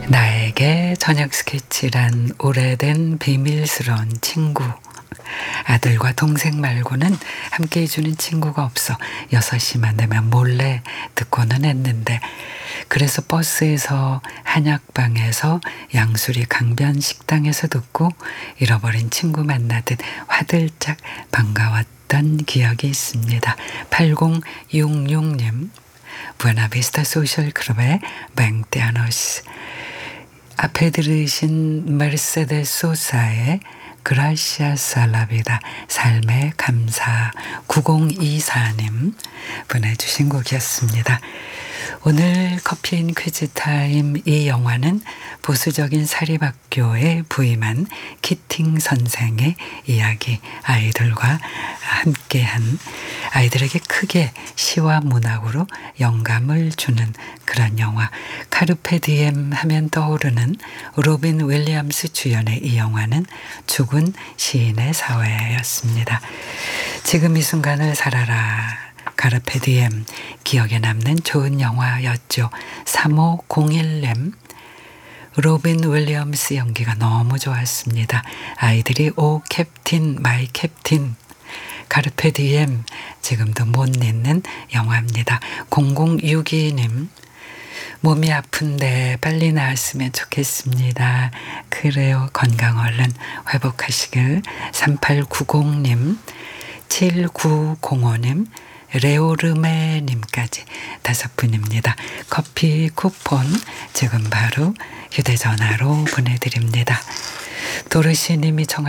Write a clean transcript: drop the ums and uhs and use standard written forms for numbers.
나에게 저녁 스케치란 오래된 비밀스러운 친구. 아들과 동생 말고는 함께 해주는 친구가 없어 6시만 되면 몰래 듣고는 했는데, 그래서 버스에서, 한약방에서, 양수리 강변 식당에서 듣고 잃어버린 친구 만나듯 화들짝 반가웠던 기억이 있습니다. 8066님, 부에나비스타 소셜클럽의 맹떼아노스. 앞에 들으신 메르세데스 소사의 그라시아스 알라비다, 삶의 감사. 9024님 보내주신 곡이었습니다. 오늘 커피인 퀴즈 타임. 이 영화는 보수적인 사립학교에 부임한 키팅 선생의 이야기, 아이들과 함께한, 아이들에게 크게 시와 문학으로 영감을 주는 그런 영화. 카르페 디엠 하면 떠오르는 로빈 윌리엄스 주연의 이 영화는 죽은 시인의 사회였습니다. 지금 이 순간을 살아라, 카르페 디엠, 기억에 남는 좋은 영화였죠. 3501님, 로빈 윌리엄스 연기가 너무 좋았습니다. 아이들이 오 캡틴, 마이 캡틴, 카르페 디엠, 지금도 못 잊는 영화입니다. 0062님, 몸이 아픈데 빨리 나았으면 좋겠습니다. 그래요, 건강 얼른 회복하시길. 3890님, 7905님, 레오르메님까지 5분입니다. 커피 쿠폰 지금 바로 휴대전화로 보내드립니다. 도르시님이 청하